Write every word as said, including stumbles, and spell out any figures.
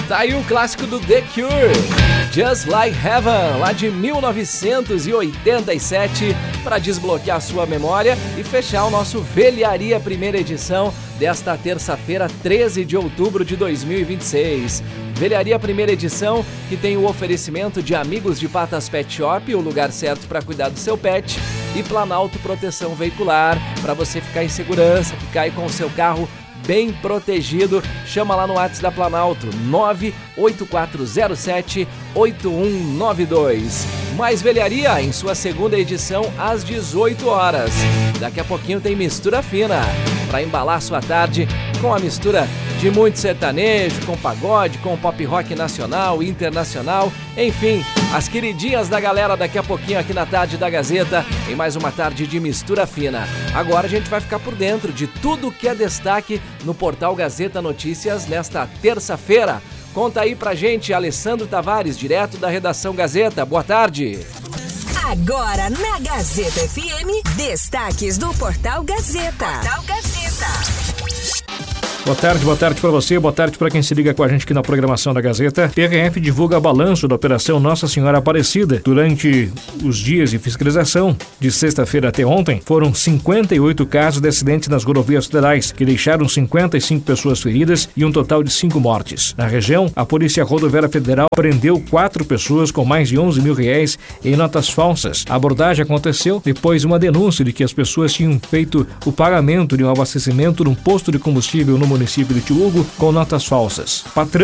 Tá aí o clássico do The Cure, Just Like Heaven, lá de mil novecentos e oitenta e sete, para desbloquear sua memória e fechar o nosso Velharia primeira edição desta terça-feira, treze de outubro de dois mil e vinte e seis. Velharia primeira edição, que tem o oferecimento de Amigos de Patas Pet Shop, o lugar certo para cuidar do seu pet, e Planalto Proteção Veicular, para você ficar em segurança, ficar aí com o seu carro bem protegido. Chama lá no WhatsApp da Planalto, nove oito quatro zero sete oito um nove dois. Mais Velharia em sua segunda edição às dezoito horas. Daqui a pouquinho tem Mistura Fina, para embalar sua tarde com a mistura de muito sertanejo, com pagode, com pop rock nacional e internacional, enfim, as queridinhas da galera daqui a pouquinho aqui na Tarde da Gazeta, em mais uma tarde de Mistura Fina. Agora a gente vai ficar por dentro de tudo que é destaque no portal Gazeta Notícias nesta terça-feira. Conta aí pra gente, Alessandro Tavares, direto da redação Gazeta. Boa tarde. Agora na Gazeta F M, destaques do portal Gazeta. Portal Gazeta. Boa tarde, boa tarde para você, boa tarde para quem se liga com a gente aqui na programação da Gazeta. P R F divulga balanço da Operação Nossa Senhora Aparecida. Durante os dias de fiscalização, de sexta-feira até ontem, foram cinquenta e oito casos de acidentes nas rodovias federais, que deixaram cinquenta e cinco pessoas feridas e um total de cinco mortes. Na região, a Polícia Rodoviária Federal prendeu quatro pessoas com mais de onze mil reais em notas falsas. A abordagem aconteceu depois de uma denúncia de que as pessoas tinham feito o pagamento de um abastecimento num posto de combustível no município de Tiúgo com notas falsas. Patrão